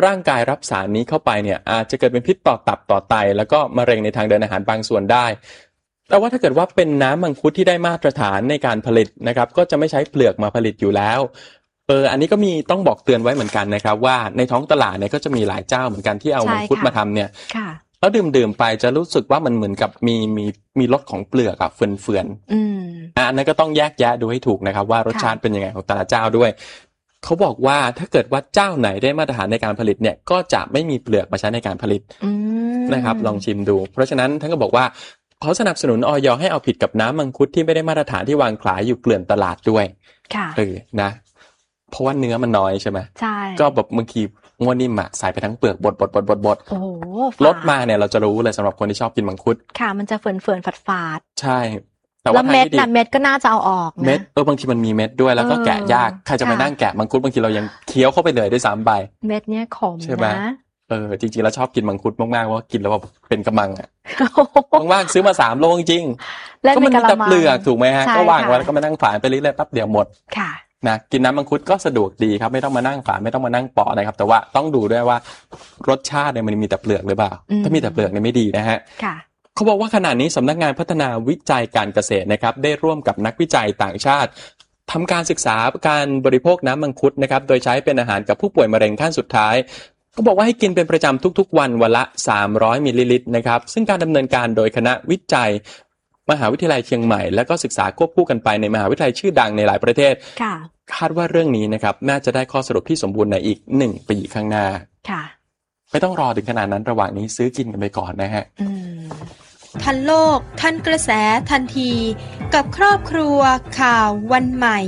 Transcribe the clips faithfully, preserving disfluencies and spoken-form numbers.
ร่างกายรับสารนี้เข้าไปเนี่ยอาจจะเกิดเป็นพิษต่อตับต่อไตแล้วก็มะเร็งในทางเดินอาหารบางส่วนได้แต่ว่าถ้าเกิดว่าเป็นน้ำมังคุดที่ได้มาตรฐานในการผลิตนะครับก็จะไม่ใช้เปลือกมาผลิตอยู่แล้วเอออันนี้ก็มีต้องบอกเตือนไว้เหมือนกันนะครับว่าในท้องตลาดเนี่ยก็จะมีหลายเจ้าเหมือนกันที่เอามังคุดมาทำเนี่ยแล้วดื่มๆไปจะรู้สึกว่ามันเหมือนกับมีมีมีรสของเปลือกอะเฟื่อนๆอืมอันนั้นก็ต้องแยกแยะดูให้ถูกนะครับว่ารสชาติเป็นยังไงของแต่ละเจ้าด้วยเขาบอกว่าถ้าเกิดว่าเจ้าไหนได้มาตรฐานในการผลิตเนี่ยก็จะไม่มีเปลือกมาใช้ในการผลิตนะครับลองชิมดูเพราะฉะนั้นท่านก็บอกว่าเขาสนับสนุนอย.ให้เอาผิดกับน้ำมังคุดที่ไม่ได้มาตรฐานที่วางขายอยู่เกลื่อนตลาดด้วยค่ะเออนะเพราะว่าเนื้อมันน้อยใช่ไหมใช่ก็แบบบางทีง้วนนิ่มอะใส่ไปทั้งเปลือกบดบดบดบดบดโอ้โหรสมาเนี่ยเราจะรู้เลยสำหรับคนที่ชอบกินมังคุดค่ะมันจะเฟื่อนเฟื่อนฝาดฝาดใช่แต่ว่าเม็ดนะเม็ดก็น่าจะเอาออกนะเม็ดเออบางทีมันมีเม็ดด้วยแล้วก็แกะยากใครจะมานั่งแกะมังคุดบางทีเรายังเคี้ยวเข้าไปเลยด้วยซ้ำไปเม็ดเนี้ยขมใช่ไหมเออจริงๆแล้วชอบกินมังคุดมากๆว่ากินแล้วแบบเป็นกำมังอ่ะว่างๆซื้อมาสามโลจริงก็มันมีแต่เปลือกถูกไหมฮะก็วางไว้แล้วก็มานั่งฝานไปเรื่อยๆแป๊บเดียวหมดค่ะนะกินน้ำมังคุดก็สะดวกดีครับไม่ต้องมานั่งฝานไม่ต้องมานั่งปอกนะครับแต่ว่าต้องดูด้วยว่ารสชาติเนี่ยมันมีแต่เปลือกหรือเปล่าถ้ามีแต่เปลือกเนี่ยไม่ดีนะฮะค่ะเขาบอกว่าขณะนี้สำนักงานพัฒนาวิจัยการเกษตรนะครับได้ร่วมกับนักวิจัยต่างชาติทำการศึกษาการบริโภคน้ำมังคุดนะครับโดยใช้เป็นอาหารกับผู้ป่วยมะเร็งขั้นสุดท้ายเขาบอกว่าให้กินเป็นประจำทุกๆวันวันละสามร้อยมิลลิลิตรนะครับซึ่งการดำเนินการโดยคณะวิจัยมหาวิทยาลัยเชียงใหม่และก็ศึกษาควบคู่กันไปในมหาวิทยาลัยชื่อดังในหลายประเทศคาดว่าเรื่องนี้นะครับน่าจะได้ข้อสรุปที่สมบูรณ์ในอีกหนึ่งปีข้างหน้าไม่ต้องรอถึงขนาดนั้นระหว่างนี้ซื้อกินกันไปก่อนนะฮะทันโลกทันกระแสทันทีกับครอบครัวข่าววันใหม่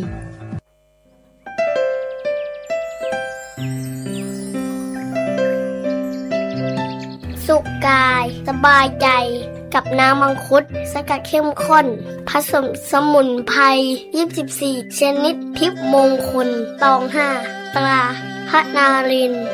สุขกายสบายใจกับน้ำมังคุดสกัดเข้มข้นผสมสมุนไพรยี่สิบสี่ชนิดทิพย์มงคลตองห้าตราพระนารินทร์